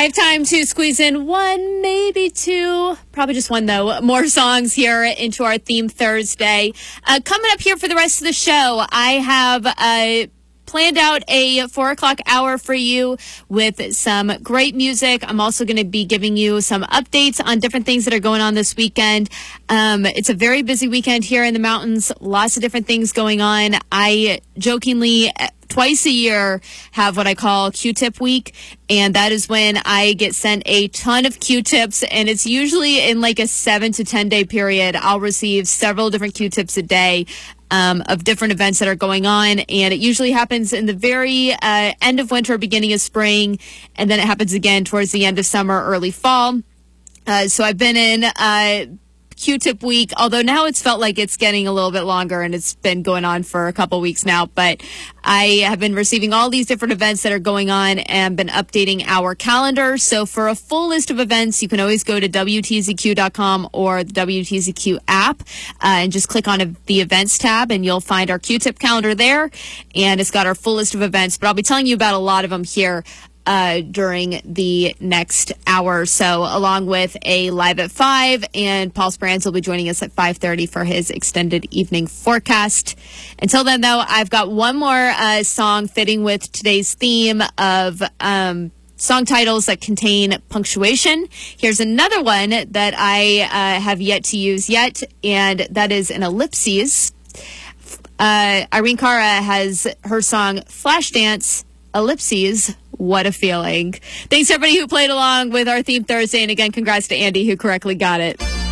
I have time to squeeze in one, maybe two, probably just one though, more songs here into our theme Thursday. Coming up here for the rest of the show, I have planned out a 4 o'clock hour for you with some great music. I'm also going to be giving you some updates on different things that are going on this weekend. It's a very busy weekend here in the mountains. Lots of different things going on. I jokingly twice a year have what I call Q-tip week, and that is when I get sent a ton of Q-tips, and it's usually in like a 7 to 10 day period. I'll receive several different Q-tips a day of different events that are going on, and it usually happens in the very end of winter, beginning of spring, and then it happens again towards the end of summer, early fall. So I've been in Q-tip week, although now it's felt like it's getting a little bit longer, and it's been going on for a couple weeks now. But I have been receiving all these different events that are going on and been updating our calendar. So for a full list of events, you can always go to WTZQ.com or the WTZQ app and just click on the events tab, and you'll find our Q-tip calendar there. And it's got our full list of events, but I'll be telling you about a lot of them here during the next hour. So along with a live at 5, and Paul Sprans will be joining us at 5:30 for his extended evening forecast. Until then, though, I've got one more song fitting with today's theme of song titles that contain punctuation. Here's another one that I have yet to use yet, and that is an ellipses. Irene Cara has her song Flashdance, Ellipses, What a Feeling. Thanks everybody who played along with our theme Thursday, and again, congrats to Andy who correctly got it.